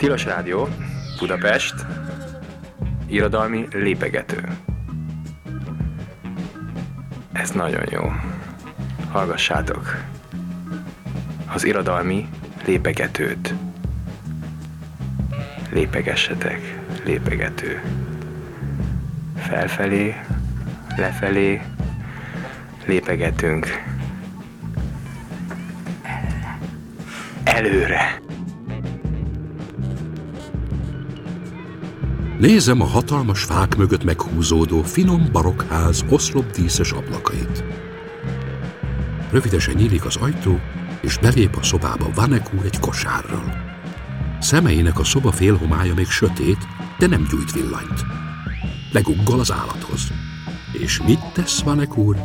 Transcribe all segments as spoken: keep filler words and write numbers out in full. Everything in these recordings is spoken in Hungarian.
Tilos Rádió, Budapest, irodalmi lépegető. Ez nagyon jó. Hallgassátok az irodalmi lépegetőt. Lépegessetek, lépegető. Felfelé, lefelé, lépegetünk. Előre! Nézem a hatalmas fák mögött meghúzódó finom barokkház oszlopdíszes ablakait. Rövidesen nyílik az ajtó, és belép a szobába Vanek úr egy kosárral. Szemeinek a szoba félhomája még sötét, de nem gyújt villanyt. Leguggol az állathoz. És mit tesz Vanek úr?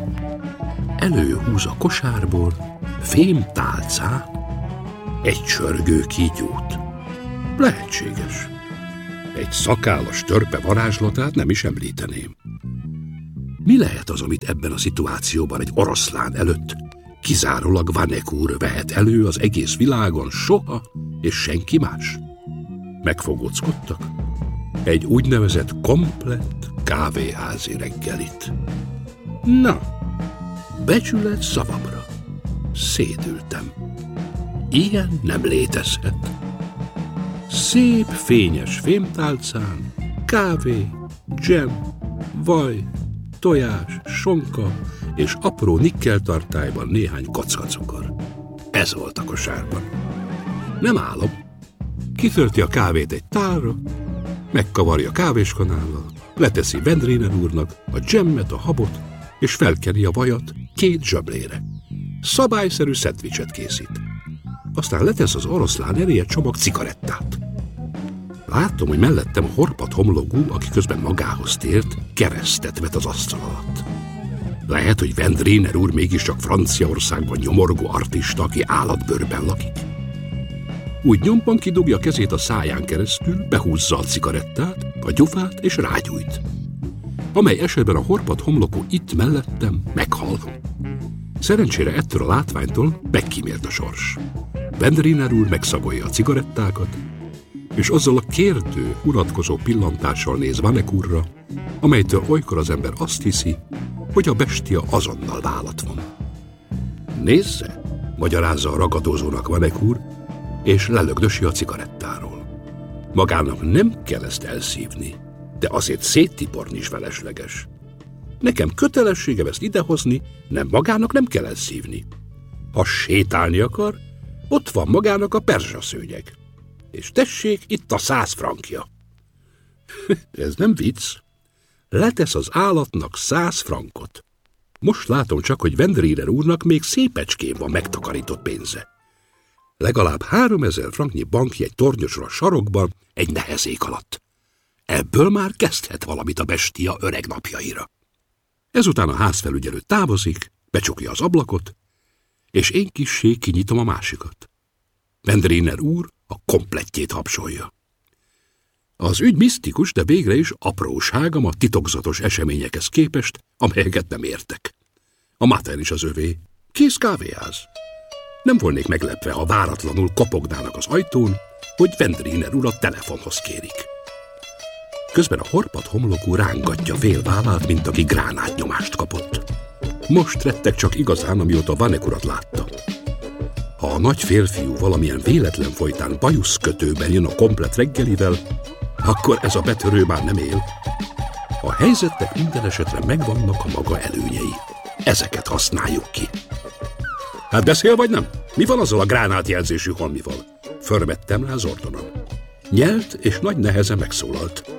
Előhúz a kosárból fém tálcán egy csörgő kígyót. Lehetséges. Egy szakállas törpe varázslatát nem is említeném. Mi lehet az, amit ebben a szituációban egy oroszlán előtt kizárólag Vanek úr vehet elő az egész világon soha, és senki más? Megfogóckodtak? Egy úgynevezett komplett kávéházi reggelit. Na, becsület szavamra. Szédültem. Ilyen nem létezhet. Szép, fényes fémtálcán, kávé, dzsem, vaj, tojás, sonka és apró nikkeltartályban néhány kockacukor. Ez volt a kosárban. Nem álom. Kitölti a kávét egy tálra, megkavarja kávéskanállal, leteszi Vendriner úrnak a dzsemmet, a habot, és felkeri a vajat két zsöblére. Szabályszerű szendvicset készít. Aztán letesz az oroszlán elé egy csomag cigarettát. Látom, hogy mellettem horpat homlokú, aki közben magához tért, keresztet vet az asztal alatt. Lehet, hogy Vendriner úr mégiscsak Franciaországban nyomorgó artista, aki állatbőrben lakik. Úgy nyomban kidugja a kezét a száján keresztül, behúzza a cigarettát, a gyufát és rágyújt. Amely esetben a horpat homlokú itt mellettem meghal. Szerencsére ettől a látványtól megkímélt a sors. Vendriner úr megszagolja a cigarettákat, és azzal a kérdő, unatkozó pillantással néz Vanek úrra, amelytől olykor az ember azt hiszi, hogy a bestia azonnal vállat von. Nézze, magyarázza a ragadozónak Vanek úr, és lelögdösi a cigarettáról. Magának nem kell ezt elszívni, de azért széttiporni is felesleges. Nekem kötelességem ezt idehozni, nem magának nem kell elszívni. Ha sétálni akar, ott van magának a perzsaszőnyeg. És tessék, itt a száz frankja. Ez nem vicc. Letesz az állatnak száz frankot. Most látom csak, hogy Vendriner úrnak még szépecskén van megtakarított pénze. Legalább háromezer franknyi bankjegy tornyosra a sarokban egy nehezék alatt. Ebből már kezdhet valamit a bestia öreg napjaira. Ezután a házfelügyelő távozik, becsukja az ablakot, és én kissé kinyitom a másikat. Vendriner úr a komplettjét hapsolja. Az ügy misztikus, de végre is apróságom a titokzatos eseményekhez képest, amelyeket nem értek. A mater is az övé. Kész kávéház. Nem volnék meglepve, ha váratlanul kopognának az ajtón, hogy Vendriner úr a telefonhoz kérik. Közben a horpat homlokú rángatja félvállát, mint aki gránátnyomást kapott. Most rettek csak igazán, amióta Vanek urat látta. Ha a nagy férfiú valamilyen véletlen folytán bajuszkötőben jön a komplett reggelivel, akkor ez a betörő már nem él. A helyzetnek minden esetre megvannak a maga előnyei. Ezeket használjuk ki. Hát beszél vagy nem? Mi van azzal a gránátjelzésű holmival? Förmettem rá az ordonon. Nyelt és nagy nehezen megszólalt.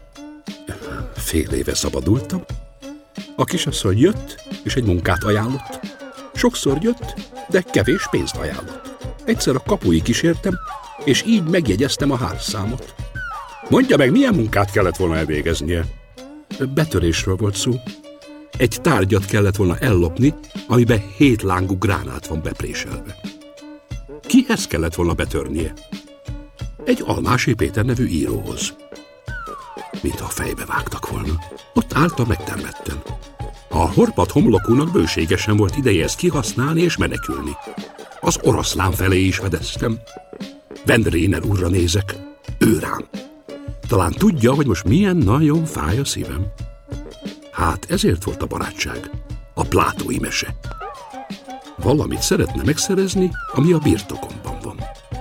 Fél éve szabadultam. A kisasszony jött, és egy munkát ajánlott. Sokszor jött, de kevés pénzt ajánlott. Egyszer a kapuig kísértem, és így megjegyeztem a házszámot. Mondja meg, milyen munkát kellett volna elvégeznie? Betörésről volt szó. Egy tárgyat kellett volna ellopni, amiben hét lángú gránát van bepréselve. Kihez kellett volna betörnie? Egy Almási Péter nevű íróhoz. Mintha a fejbe vágtak volna. Ott álltam megtermetten. A horpat homlokúnak bőségesen volt ideje ezt kihasználni és menekülni. Az oroszlán felé is vedeztem. Vendriner úrra nézek. ő rám. Talán tudja, hogy most milyen nagyon fáj a szívem. Hát ezért volt a barátság, a plátói mese. Valamit szeretne megszerezni, ami a birtokomban van.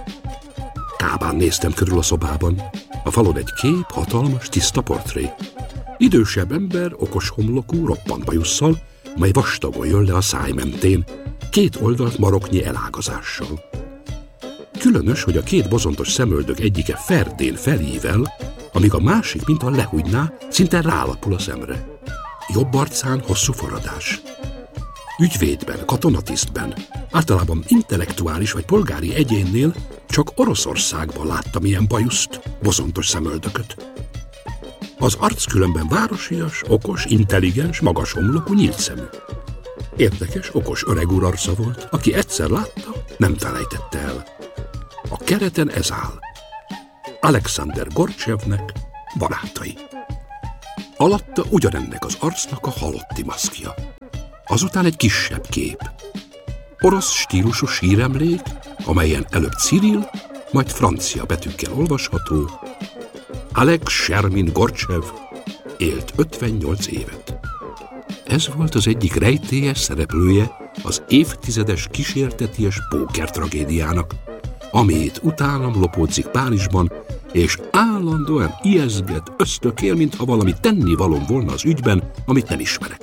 Kábán néztem körül a szobában. A falon egy kép, hatalmas, tiszta portré. Idősebb ember, okos homlokú, roppant bajusszal, mely vastagon jön le a száj mentén, két oldalt maroknyi elágazással. Különös, hogy a két bozontos szemöldök egyike ferdén felível, amíg a másik, mintha lehúgyná, szinte rálapul a szemre. Jobb arcán hosszú forradás. Ügyvédben, katonatisztben, általában intellektuális vagy polgári egyénnél csak Oroszországban láttam ilyen bajuszt, bozontos szemöldököt. Az arc különben városias, okos, intelligens, magas homlokú, nyílt szemű. Érdekes, okos öreg úr arca volt, aki egyszer látta, nem felejtette el. A kereten ez áll. Alexander Gorcsevnek barátai. Alatta ugyanennek az arcnak a halotti maszkja. Azután egy kisebb kép. Orosz stílusú síremlék, amelyen előbb Cirill, majd francia betűkkel olvasható. Alex Shermin Gorcsev élt ötvennyolc évet. Ez volt az egyik rejtélyes szereplője az évtizedes kísérteties póker tragédiának, amit utánam lopódzik Párizsban, és állandóan ijeszget, ösztökél, mintha valami tennivalóm volna az ügyben, amit nem ismerek.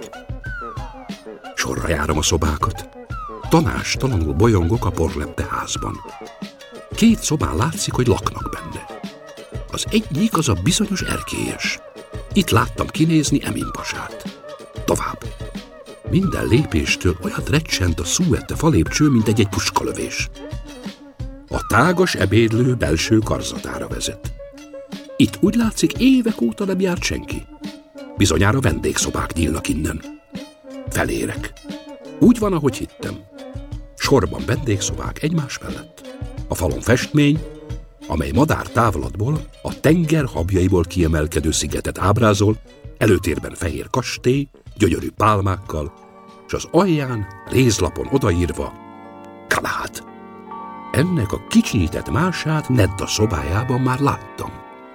Sorra járom a szobákat. Tanástalanul bolyongok a porlepte házban. Két szobán látszik, hogy laknak benne. Az egyik az a bizonyos erkélyes. Itt láttam kinézni Emin pasát. Tovább. Minden lépéstől olyat recsent a szúette falépcső, mint egy-egy puskalövés. A tágas ebédlő belső karzatára vezet. Itt úgy látszik, évek óta nem járt senki. Bizonyára vendégszobák nyílnak innen. Felérek. Úgy van, ahogy hittem. Sorban vendégszobák egymás mellett. A falon festmény, amely madár távlatból a tenger habjaiból kiemelkedő szigetet ábrázol, előtérben fehér kastély, gyönyörű pálmákkal, és az alján rézlapon odaírva Galahad. Ennek a kicsinyített mását Nedda szobájában már láttam.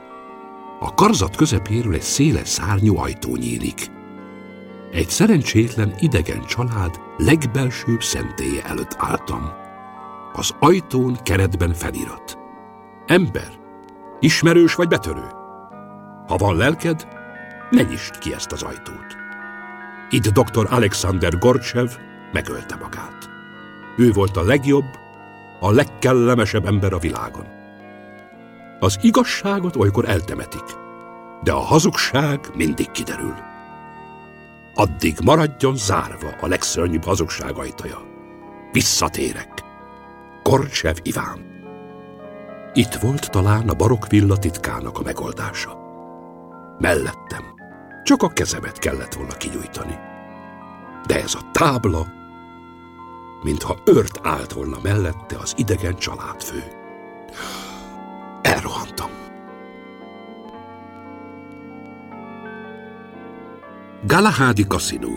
A karzat közepéről egy széles szárnyú ajtó nyílik. Egy szerencsétlen idegen család legbelsőbb szentélye előtt álltam. Az ajtón keretben felirat. Ember, ismerős vagy betörő? Ha van lelked, ne nyisd ki ezt az ajtót. Itt doktor Alexander Gorcsev megölte magát. Ő volt a legjobb, a legkellemesebb ember a világon. Az igazságot olykor eltemetik, de a hazugság mindig kiderül. Addig maradjon zárva a legszörnyűbb hazugság ajtaja. Visszatérek. Gorcsev Iván. Itt volt talán a barokk villa titkának a megoldása. Mellettem. Csak a kezemet kellett volna kinyújtani. De ez a tábla, mintha őrt állt volna mellette az idegen családfő. Elrohantam. Galahadi kaszinó.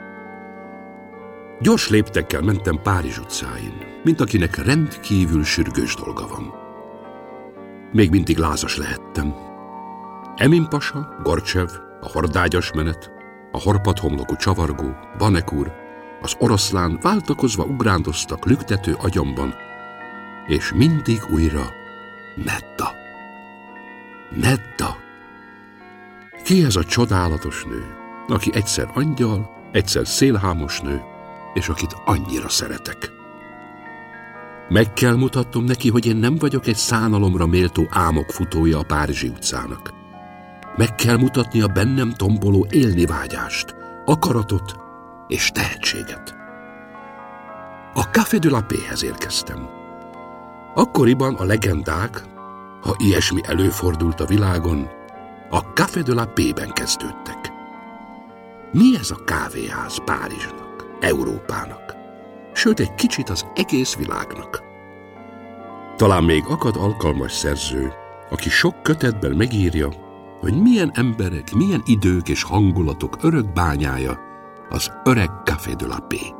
Gyors léptekkel mentem Párizs utcáin, mint akinek rendkívül sürgős dolga van. Még mindig lázas lehettem. Emin pasa, Gorcsev, a hordágyas menet, a harpadhomlokú csavargó, Vanek úr, az oroszlán váltakozva ugrándoztak lüktető agyamban, és mindig újra Nedda. Nedda. Ki ez a csodálatos nő, aki egyszer angyal, egyszer szélhámos nő, és akit annyira szeretek? Meg kell mutatnom neki, hogy én nem vagyok egy szánalomra méltó álmok futója a párizsi utcának. Meg kell mutatni a bennem tomboló élni vágyást, akaratot és tehetséget. A Café de la Paix-hez érkeztem. Akkoriban a legendák, ha ilyesmi előfordult a világon, a Café de la Paix-ben kezdődtek. Mi ez a kávéház Párizsnak, Európának, sőt egy kicsit az egész világnak? Talán még akad alkalmas szerző, aki sok kötetben megírja, hogy milyen emberek, milyen idők és hangulatok örök bányája az öreg Café de la Paix.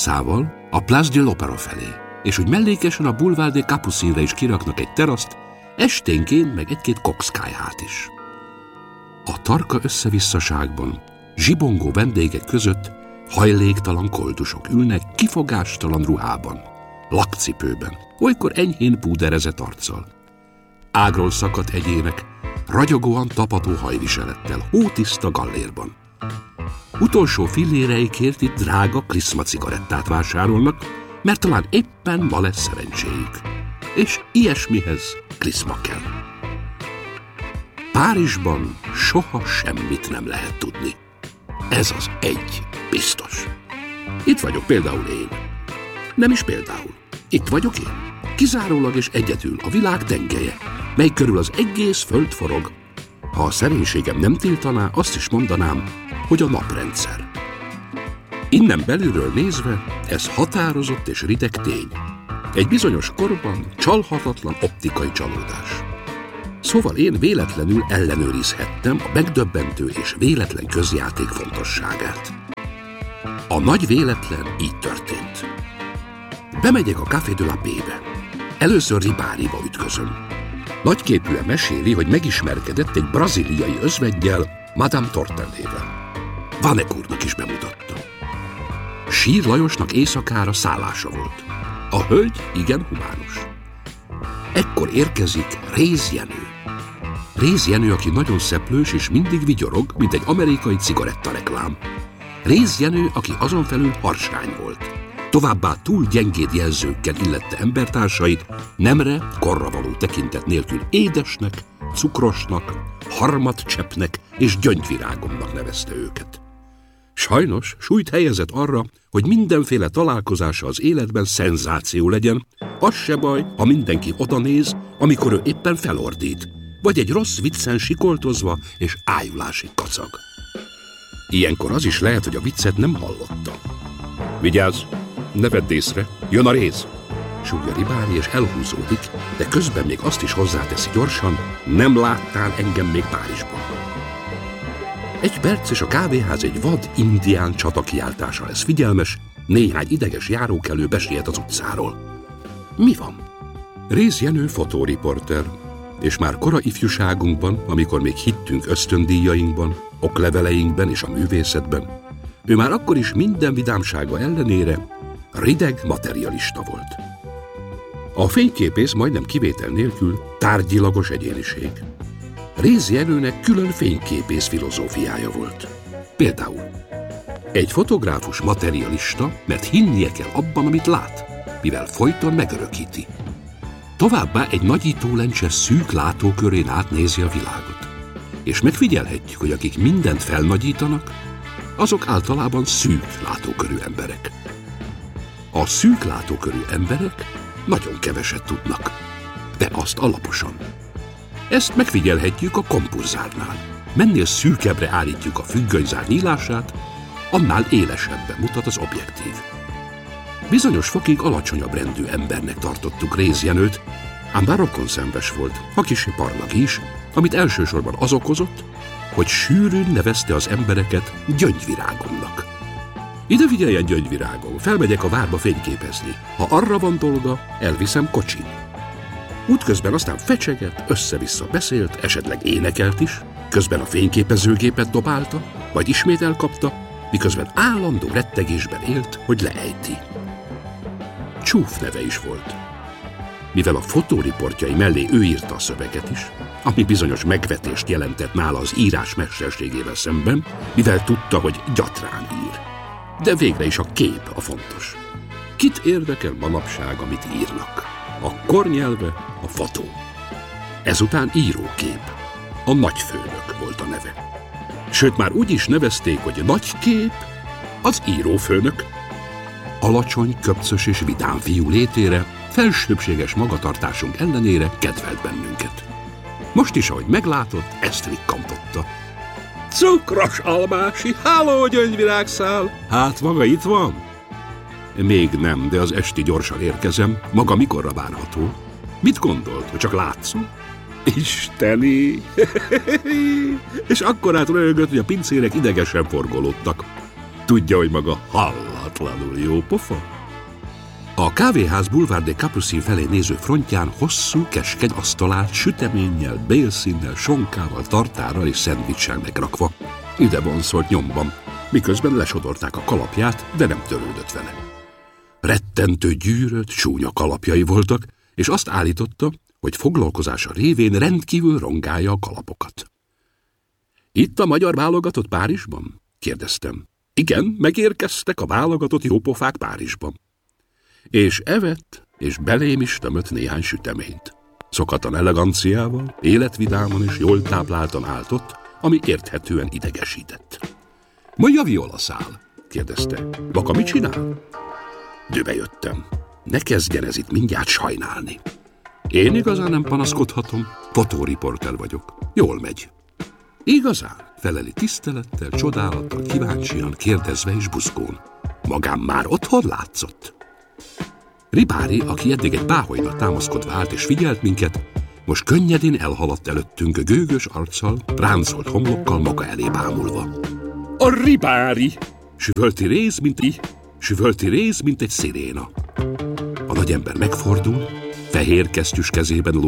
Teraszával a Place de l'Opéra felé, és hogy mellékesen a Boulevard des Capucines-re is kiraknak egy teraszt, esténként meg egy-két kokszkályhát is. A tarka összevisszaságban zsibongó vendégek között hajléktalan koldusok ülnek kifogástalan ruhában, lakcipőben, olykor enyhén púderezett arccal. Ágról szakadt egyének, ragyogóan tapadó hajviselettel, hótiszta gallérban. Utolsó filléreikért itt drága kliszma cigarettát vásárolnak, mert talán éppen ma lesz szerencséjük. És ilyesmihez kliszma kell. Párizsban soha semmit nem lehet tudni. Ez az egy biztos. Itt vagyok például én. Nem is például. Itt vagyok én. Kizárólag és egyedül a világ tengelye, mely körül az egész föld forog. Ha a szerénységem nem tiltaná, azt is mondanám, hogy a naprendszer. Innen belülről nézve, ez határozott és rideg tény. Egy bizonyos korban csalhatatlan optikai csalódás. Szóval én véletlenül ellenőrizhettem a megdöbbentő és véletlen közjáték fontosságát. A nagy véletlen így történt. Bemegyek a Café de la Paix-be. Először Ribáriba ütközöm. Nagyképűen meséli, hogy megismerkedett egy brazíliai özveggyel, Madame Tortellével. Vanek úrnak is bemutatta. Sír Lajosnak éjszakára szállása volt. A hölgy igen humánus. Ekkor érkezik Réz Jenő. Réz Jenő, aki nagyon szeplős és mindig vigyorog, mint egy amerikai cigarettareklám. Réz Jenő, aki azon felül harsány volt. Továbbá túl gyengéd jelzőkkel illette embertársait, nemre, korra való tekintet nélkül édesnek, cukrosnak, harmadcseppnek és gyöngyvirágomnak nevezte őket. Sajnos súlyt helyezett arra, hogy mindenféle találkozása az életben szenzáció legyen, az se baj, ha mindenki odanéz, amikor ő éppen felordít, vagy egy rossz viccen sikoltozva és ájulásig kacag. Ilyenkor az is lehet, hogy a viccet nem hallotta. Vigyázz, ne vedd észre, jön a Réz! Súgja Ribári és elhúzódik, de közben még azt is hozzáteszi gyorsan, nem láttál engem még Párizsban. Egy perc és a kávéház egy vad indián csata kiáltása lesz figyelmes, néhány ideges járókelő besiet az utcáról. Mi van? Réz Jenő fotóriporter, és már kora ifjúságunkban, amikor még hittünk ösztöndíjainkban, okleveleinkben és a művészetben, ő már akkor is minden vidámsága ellenére rideg materialista volt. A fényképész majdnem kivétel nélkül tárgyilagos egyéniség. Réz Jenőnek külön fényképész filozófiája volt. Például egy fotográfus materialista, mert hinnie kell abban, amit lát, mivel folyton megörökíti. Továbbá egy nagyítólencse szűk látókörén átnézi a világot. És megfigyelhetjük, hogy akik mindent felnagyítanak, azok általában szűk látókörű emberek. A szűk látókörű emberek nagyon keveset tudnak, de azt alaposan. Ezt megfigyelhetjük a kompurzárnál. Mennél szűkebbre állítjuk a függönyzár nyílását, annál élesebben mutat az objektív. Bizonyos fokig alacsonyabb rendű embernek tartottuk Réz Jenőt, ám bár rokonszenves volt, ha kissé parlagi is, amit elsősorban az okozott, hogy sűrűn nevezte az embereket gyöngyvirágomnak. Ide figyeljen, gyöngyvirágom, felmegyek a várba fényképezni. Ha arra van dolga, elviszem kocsin. Útközben aztán fecseget, össze-vissza beszélt, esetleg énekelt is, közben a fényképezőgépet dobálta, vagy ismét elkapta, miközben állandó rettegésben élt, hogy leejti. Csúf neve is volt. Mivel a fotóriportjai mellé ő írta a szöveget is, ami bizonyos megvetést jelentett nála az írás mesterségével szemben, mivel tudta, hogy gyatrán ír. De végre is a kép a fontos. Kit érdekel manapság, amit írnak? A kornyelve, a fotó. Ezután írókép. A nagyfőnök volt a neve. Sőt, már úgy is nevezték, hogy nagykép, az írófőnök. Alacsony, köpcös és vidám fiú létére, felsőbbséges magatartásunk ellenére kedvelt bennünket. Most is, ahogy meglátott, ezt rikkantotta. Cukros almási, háló gyöngyvirágszál! Hát maga itt van? Még nem, de az esti gyorsan érkezem. Maga mikorra várható? Mit gondolt, hogy csak látszom? Isteni! És akkorát röhögött, hogy a pincérek idegesen forgolódtak. Tudja, hogy maga hallatlanul jó pofa? A kávéház Boulevard des Capucines felé néző frontján hosszú, keskeny asztalát süteménnyel, bélszínnel, sonkával, tartárral és szendvicssel megrakva. Ide vonszolt nyomban, miközben lesodorták a kalapját, de nem törődött vele. Rettentő gyűrött, csúnya kalapjai voltak, és azt állította, hogy foglalkozása révén rendkívül rongálja a kalapokat. Itt a magyar válogatott Párizsban? Kérdeztem. Igen, megérkeztek a válogatott jópofák Párizsban. És evett, és belém is tömött néhány süteményt. Szokatlan eleganciával, életvidáman és jól tápláltan állt ott, ami érthetően idegesített. Majd a violaszál? Kérdezte. Vaka mit csinál? Döbe jöttem. Ne kezdjen ez itt mindjárt sajnálni. Én igazán nem panaszkodhatom, fotóriporter vagyok. Jól megy. Igazán? Feleli tisztelettel, csodálattal, kíváncsian, kérdezve és buzgón. Magám már otthon látszott. Ribári, aki eddig egy páholyra támaszkodva állt és figyelt minket, most könnyedén elhaladt előttünk gőgös arccal, ráncolt homlokkal maga elé bámulva. A Ribári! Süvölti réz, mint i, süvölti réz, mint egy sziréna. A nagyember megfordul, fehér kesztyűs kezében